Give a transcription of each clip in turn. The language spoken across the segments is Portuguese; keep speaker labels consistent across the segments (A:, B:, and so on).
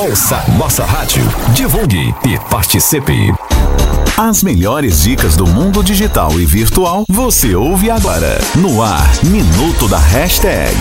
A: Ouça nossa rádio, divulgue e participe. As melhores dicas do mundo digital e virtual você ouve agora. No ar, Minuto da Hashtag.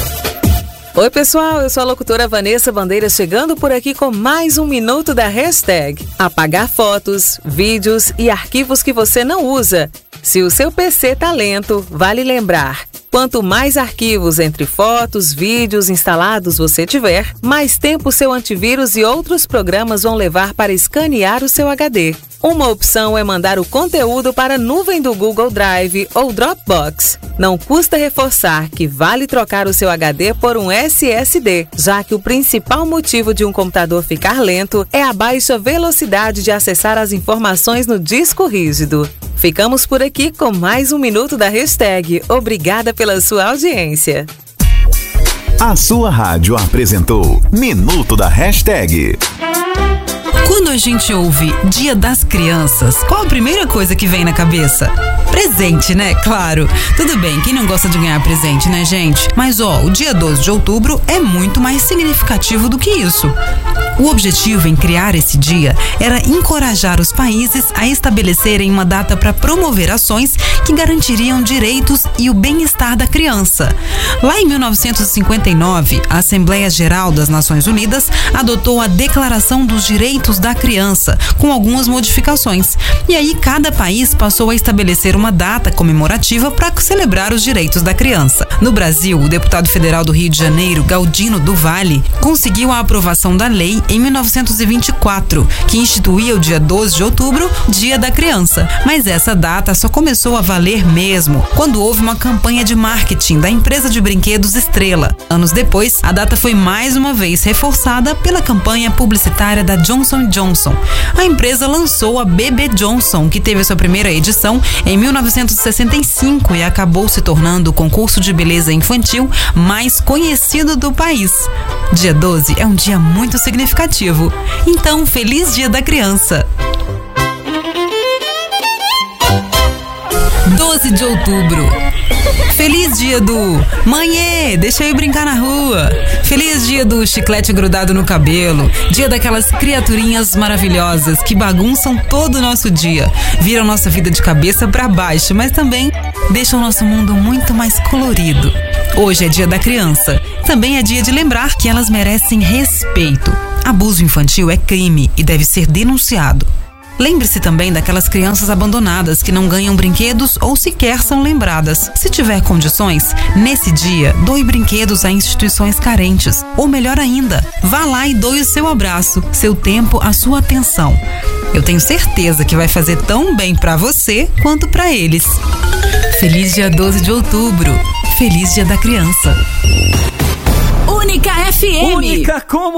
B: Oi pessoal, eu sou a locutora Vanessa Bandeira chegando por aqui com mais um Minuto da Hashtag. Apagar fotos, vídeos e arquivos que você não usa. Se o seu PC tá lento, vale lembrar. Quanto mais arquivos entre fotos, vídeos instalados você tiver, mais tempo seu antivírus e outros programas vão levar para escanear o seu HD. Uma opção é mandar o conteúdo para a nuvem do Google Drive ou Dropbox. Não custa reforçar que vale trocar o seu HD por um SSD, já que o principal motivo de um computador ficar lento é a baixa velocidade de acessar as informações no disco rígido. Ficamos por aqui com mais um Minuto da Hashtag. Obrigada pela sua audiência.
A: A sua rádio apresentou Minuto da Hashtag.
C: Quando a gente ouve Dia das Crianças, qual a primeira coisa que vem na cabeça? Presente, né? Claro. Tudo bem, quem não gosta de ganhar presente, né, gente? Mas, o dia 12 de outubro é muito mais significativo do que isso. O objetivo em criar esse dia era encorajar os países a estabelecerem uma data para promover ações que garantiriam direitos e o bem-estar da criança. Lá em 1959, a Assembleia Geral das Nações Unidas adotou a Declaração dos Direitos da Criança, com algumas modificações. E aí, cada país passou a estabelecer uma data comemorativa para celebrar os direitos da criança. No Brasil, o deputado federal do Rio de Janeiro, Galdino do Valle, conseguiu a aprovação da lei em 1924, que instituía o dia 12 de outubro, Dia da Criança. Mas essa data só começou a valer mesmo quando houve uma campanha de marketing da empresa de brinquedos Estrela. Anos depois, a data foi mais uma vez reforçada pela campanha publicitária da Johnson & Johnson. A empresa lançou a Bebê Johnson, que teve a sua primeira edição em 1965 e acabou se tornando o concurso de beleza infantil mais conhecido do país. Dia 12 é um dia muito significativo. Então, feliz Dia da Criança! 12 de outubro. Feliz dia do Mãe, deixa eu ir brincar na rua. Feliz dia do chiclete grudado no cabelo. Dia daquelas criaturinhas maravilhosas que bagunçam todo o nosso dia, viram nossa vida de cabeça para baixo, mas também deixam nosso mundo muito mais colorido. Hoje é dia da criança. Também é dia de lembrar que elas merecem respeito. Abuso infantil é crime e deve ser denunciado. Lembre-se também daquelas crianças abandonadas que não ganham brinquedos ou sequer são lembradas. Se tiver condições, nesse dia, doe brinquedos a instituições carentes. Ou melhor ainda, vá lá e doe o seu abraço, seu tempo, a sua atenção. Eu tenho certeza que vai fazer tão bem para você quanto para eles. Feliz dia 12 de outubro. Feliz Dia da Criança.
D: Única FM.
E: Única como